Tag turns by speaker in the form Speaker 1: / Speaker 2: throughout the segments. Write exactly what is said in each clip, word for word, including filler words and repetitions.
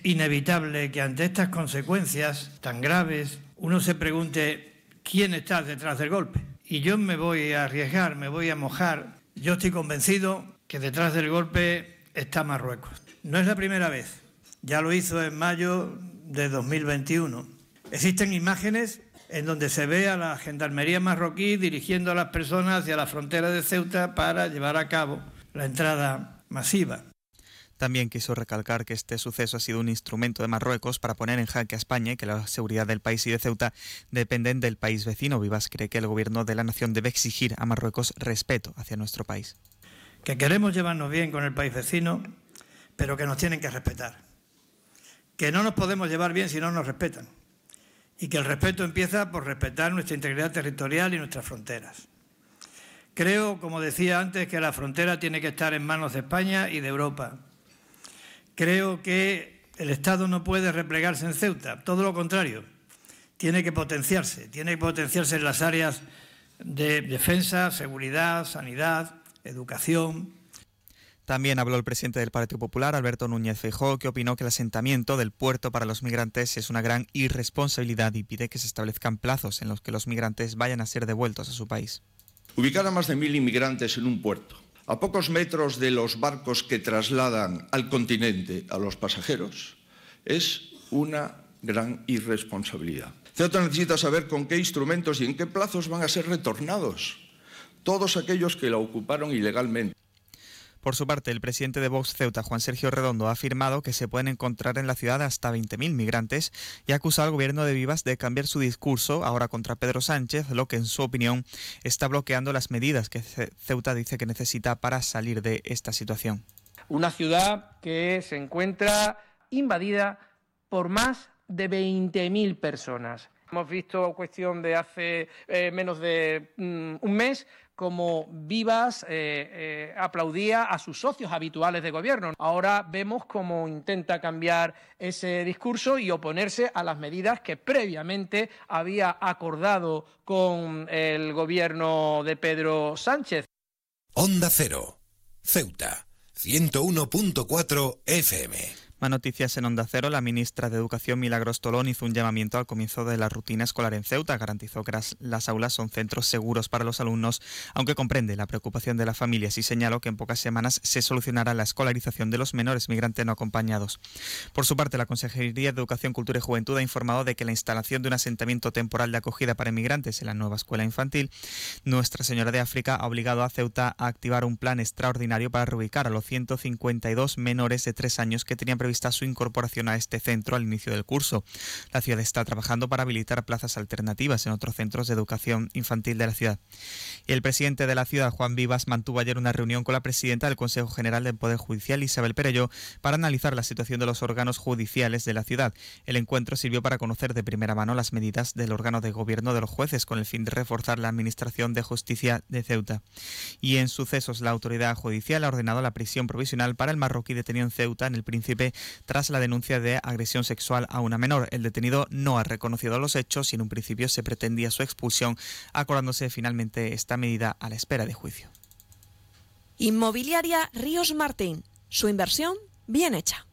Speaker 1: inevitable que ante estas consecuencias tan graves uno se pregunte quién está detrás del golpe. Y yo me voy a arriesgar, me voy a mojar. Yo estoy convencido que detrás del golpe está Marruecos. No es la primera vez. Ya lo hizo en mayo de dos mil veintiuno. Existen imágenes en donde se ve a la gendarmería marroquí dirigiendo a las personas hacia la frontera de Ceuta para llevar a cabo la entrada masiva.
Speaker 2: También quiso recalcar que este suceso ha sido un instrumento de Marruecos para poner en jaque a España y que la seguridad del país y de Ceuta dependen del país vecino. Vivas cree que el gobierno de la nación debe exigir a Marruecos respeto hacia nuestro país.
Speaker 1: Que queremos llevarnos bien con el país vecino, pero que nos tienen que respetar. Que no nos podemos llevar bien si no nos respetan. Y que el respeto empieza por respetar nuestra integridad territorial y nuestras fronteras. Creo, como decía antes, que la frontera tiene que estar en manos de España y de Europa. Creo que el Estado no puede replegarse en Ceuta, todo lo contrario, tiene que potenciarse, tiene que potenciarse en las áreas de defensa, seguridad, sanidad, educación.
Speaker 2: También habló el presidente del Partido Popular, Alberto Núñez Feijóo, que opinó que el asentamiento del puerto para los migrantes es una gran irresponsabilidad y pide que se establezcan plazos en los que los migrantes vayan a ser devueltos a su país.
Speaker 3: Ubicar a más de mil inmigrantes en un puerto, a pocos metros de los barcos que trasladan al continente a los pasajeros, es una gran irresponsabilidad. Ceuta necesita saber con qué instrumentos y en qué plazos van a ser retornados todos aquellos que la ocuparon ilegalmente.
Speaker 2: Por su parte, el presidente de Vox Ceuta, Juan Sergio Redondo, ha afirmado que se pueden encontrar en la ciudad hasta veinte mil migrantes y ha acusado al gobierno de Vivas de cambiar su discurso ahora contra Pedro Sánchez, lo que en su opinión está bloqueando las medidas que Ceuta dice que necesita para salir de esta situación.
Speaker 4: Una ciudad que se encuentra invadida por más de veinte mil personas. Hemos visto, cuestión de hace eh, menos de mm, un mes, como Vivas eh, eh, aplaudía a sus socios habituales de gobierno. Ahora vemos cómo intenta cambiar ese discurso y oponerse a las medidas que previamente había acordado con el gobierno de Pedro Sánchez.
Speaker 5: Onda Cero, Ceuta, ciento uno punto cuatro F M.
Speaker 2: Más noticias en Onda Cero. La ministra de Educación, Milagros Tolón, hizo un llamamiento al comienzo de la rutina escolar en Ceuta. Garantizó que las aulas son centros seguros para los alumnos, aunque comprende la preocupación de las familias y señaló que en pocas semanas se solucionará la escolarización de los menores migrantes no acompañados. Por su parte, la Consejería de Educación, Cultura y Juventud ha informado de que la instalación de un asentamiento temporal de acogida para inmigrantes en la nueva escuela infantil Nuestra Señora de África ha obligado a Ceuta a activar un plan extraordinario para reubicar a los ciento cincuenta y dos menores de tres años que tenían prevista su incorporación a este centro al inicio del curso. La ciudad está trabajando para habilitar plazas alternativas en otros centros de educación infantil de la ciudad. Y el presidente de la ciudad, Juan Vivas, mantuvo ayer una reunión con la presidenta del Consejo General del Poder Judicial, Isabel Perelló, para analizar la situación de los órganos judiciales de la ciudad. El encuentro sirvió para conocer de primera mano las medidas del órgano de gobierno de los jueces con el fin de reforzar la administración de justicia de Ceuta. Y en sucesos, la autoridad judicial ha ordenado la prisión provisional para el marroquí detenido en Ceuta, en el Príncipe, tras la denuncia de agresión sexual a una menor. El detenido no ha reconocido los hechos y en un principio se pretendía su expulsión, acordándose finalmente esta medida a la espera de juicio.
Speaker 6: Inmobiliaria Ríos Martín. Su inversión bien hecha.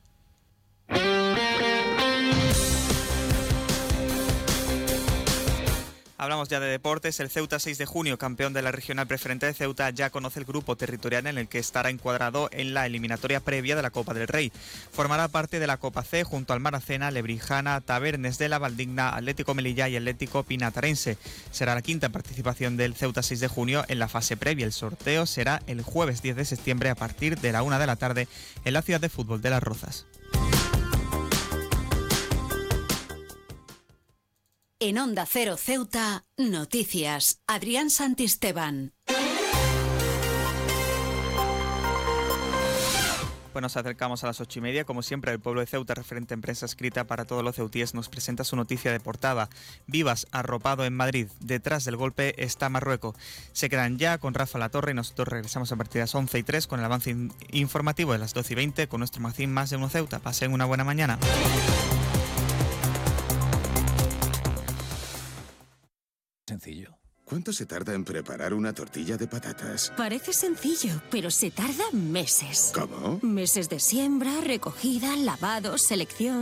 Speaker 2: Hablamos ya de deportes. El Ceuta seis de junio, campeón de la regional preferente de Ceuta, ya conoce el grupo territorial en el que estará encuadrado en la eliminatoria previa de la Copa del Rey. Formará parte de la Copa C junto al Maracena, Lebrijana, Tabernes de la Valdigna, Atlético Melilla y Atlético Pinatarense. Será la quinta participación del Ceuta seis de junio en la fase previa. El sorteo será el jueves diez de septiembre a partir de la una de la tarde en la ciudad de fútbol de Las Rozas.
Speaker 7: En Onda Cero Ceuta, noticias. Adrián Santisteban.
Speaker 2: Pues nos acercamos a las ocho y media. Como siempre, el Pueblo de Ceuta, referente en prensa escrita para todos los ceutíes, nos presenta su noticia de portada. Vivas arropado en Madrid. Detrás del golpe está Marruecos. Se quedan ya con Rafa Latorre y nosotros regresamos a partir de las once y tres con el avance in- informativo de las doce y veinte con nuestro magazine Más de Uno Ceuta. Pasen una buena mañana.
Speaker 8: Sencillo. ¿Cuánto se tarda en preparar una tortilla de patatas?
Speaker 7: Parece sencillo, pero se tarda meses.
Speaker 8: ¿Cómo?
Speaker 7: Meses de siembra, recogida, lavado, selección.